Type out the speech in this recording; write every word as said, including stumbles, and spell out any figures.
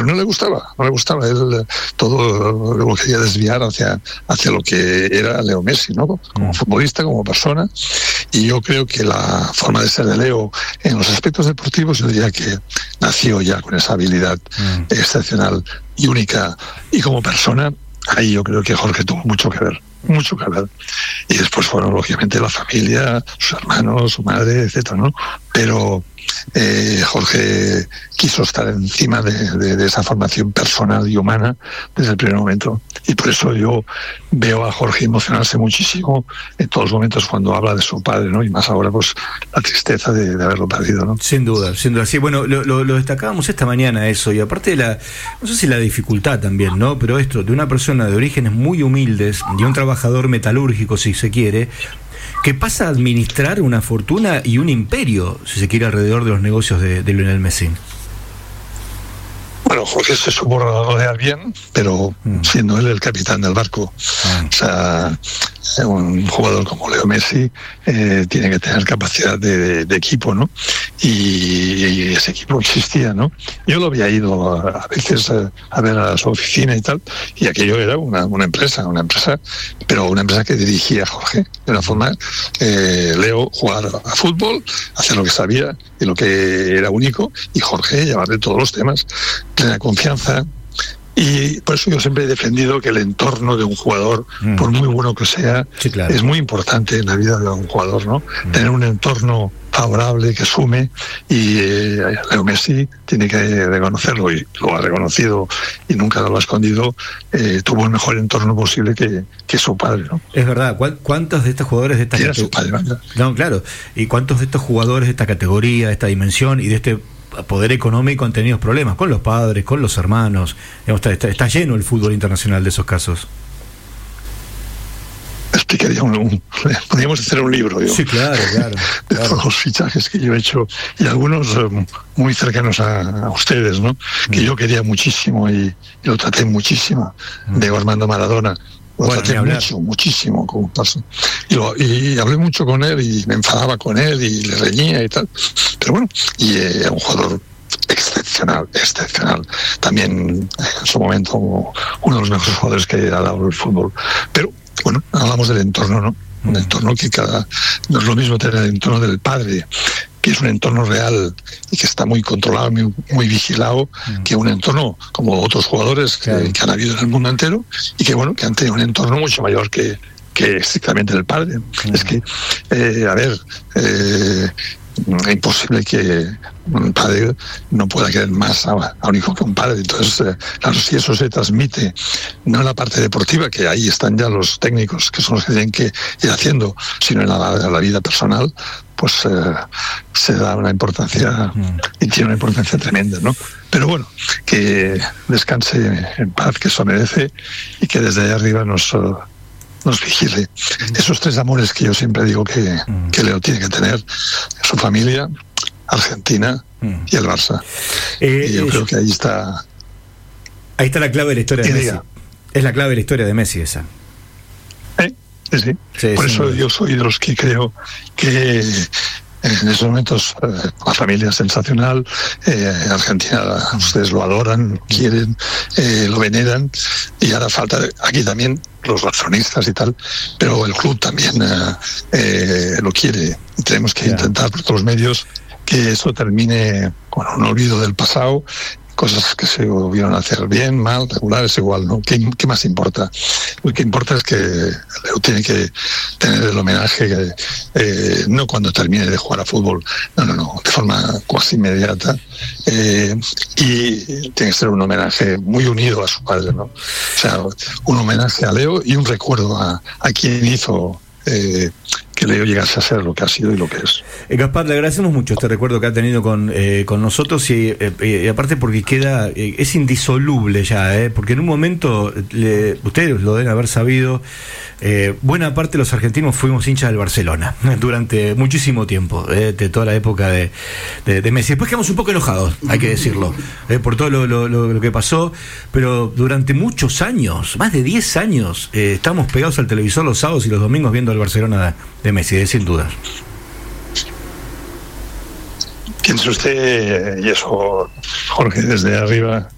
no le gustaba, no le gustaba. Él todo lo quería desviar hacia, hacia lo que era Leo Messi, ¿no? Como futbolista, como persona. Y yo creo que la forma de ser de Leo en los aspectos deportivos, yo diría que nació ya con esa habilidad mm. excepcional y única. Y como persona, ahí yo creo que Jorge tuvo mucho que ver. mucho que ver. Y después fueron, lógicamente, la familia, sus hermanos, su madre, etcétera, ¿no? Pero eh, Jorge quiso estar encima de, de, de esa formación personal y humana desde el primer momento. Y por eso yo veo a Jorge emocionarse muchísimo en todos los momentos cuando habla de su padre, ¿no? Y más ahora, pues, la tristeza de, de haberlo perdido, ¿no? Sin duda, sin duda. Sí, bueno, lo, lo, lo destacábamos esta mañana eso, y aparte de la, no sé si la dificultad también, ¿no? Pero esto, de una persona de orígenes muy humildes, de un trabajador metalúrgico, si se quiere, que pasa a administrar una fortuna y un imperio, si se quiere, alrededor de los negocios de, de Lionel Messi. Bueno, Jorge se supo rodear bien, pero mm. siendo él el capitán del barco. Mm. O sea, un jugador como Leo Messi eh, tiene que tener capacidad de, de, de equipo, ¿no? Y, y ese equipo existía, ¿no? Yo lo había ido a, a veces a, a ver a su oficina y tal, y aquello era una, una empresa, una empresa, pero una empresa que dirigía Jorge, de una forma, eh, Leo jugar a fútbol, hacer lo que sabía y lo que era único, y Jorge llevarle todos los temas, plena confianza. Y por eso yo siempre he defendido que el entorno de un jugador, mm. por muy bueno que sea, sí, claro. es muy importante en la vida de un jugador, ¿no? Mm. Tener un entorno favorable que sume, y eh, Leo Messi tiene que reconocerlo, y lo ha reconocido y nunca lo ha escondido. Eh, tuvo el mejor entorno posible que, que su padre, ¿no? Es verdad. ¿Cuántos de estos jugadores de esta categoría? No, claro. ¿Y cuántos de estos jugadores de esta categoría, de esta dimensión y de este poder económico han tenido problemas con los padres, con los hermanos? Está, está, está lleno el fútbol internacional de esos casos. Explicaría un, un, podríamos hacer un libro, yo, sí, claro, claro, de claro. todos los fichajes que yo he hecho, y algunos um, muy cercanos a, a ustedes, ¿no? Mm. Que yo quería muchísimo y, y lo traté muchísimo. Mm. Diego Armando Maradona, lo bueno, traté mucho, muchísimo como paso. Y, lo, y hablé mucho con él y me enfadaba con él y le reñía y tal. Pero bueno, y era eh, un jugador excepcional, excepcional. También en su momento uno de los mejores jugadores que ha dado el fútbol. Pero bueno, hablamos del entorno, ¿no? Un entorno que cada... no es lo mismo tener el entorno del padre, que es un entorno real y que está muy controlado, muy, muy vigilado, mm. que un entorno como otros jugadores que, claro. que han habido en el mundo entero, y que bueno, que han tenido un entorno mucho mayor que, que estrictamente el padre. Mm. Es que, eh, a ver, eh, es imposible que un padre no pueda querer más a, a un hijo que un padre. Entonces, eh, claro, si eso se transmite, no en la parte deportiva, que ahí están ya los técnicos, que son los que tienen que ir haciendo, sino en la, en la vida personal, pues eh, se da una importancia, y tiene una importancia tremenda, ¿no? Pero bueno, que descanse en paz, que eso merece, y que desde allá arriba nos... Uh, nos vigile. Esos tres amores que yo siempre digo que, que Leo tiene que tener: su familia, Argentina y el Barça. Eh, y yo eh, creo que ahí está. Ahí está la clave de la historia de Messi. Diga. Es la clave de la historia de Messi esa. ¿Eh? Sí, sí. sí. Por sí, eso sí. yo soy de los que creo que en esos momentos eh, la familia es sensacional. eh, Argentina, ustedes lo adoran, lo quieren, eh, lo veneran, y ahora falta aquí también los razonistas y tal, pero el club también eh, eh, lo quiere, y tenemos que yeah. intentar por todos los medios que eso termine con un olvido del pasado. Cosas que se volvieron a hacer bien, mal, regular, es igual, ¿no? ¿Qué, qué más importa? Lo que importa es que Leo tiene que tener el homenaje, que, eh, no cuando termine de jugar a fútbol, no, no, no, de forma casi inmediata, eh, y tiene que ser un homenaje muy unido a su padre, ¿no? O sea, un homenaje a Leo y un recuerdo a, a quien hizo eh, que Leo llegase a ser lo que ha sido y lo que es. Eh, Gaspar, le agradecemos mucho este recuerdo que ha tenido con, eh, con nosotros, y, eh, y aparte porque queda, eh, es indisoluble ya, eh, porque en un momento, le, ustedes lo deben haber sabido, eh, buena parte de los argentinos fuimos hinchas del Barcelona durante muchísimo tiempo, eh, de toda la época de, de, de Messi. Después quedamos un poco enojados, hay que decirlo, eh, por todo lo, lo, lo, lo que pasó, pero durante muchos años, más de diez años, eh, estábamos pegados al televisor los sábados y los domingos viendo al Barcelona de Messi, sin duda. Piense usted, y eso, Jorge, desde arriba,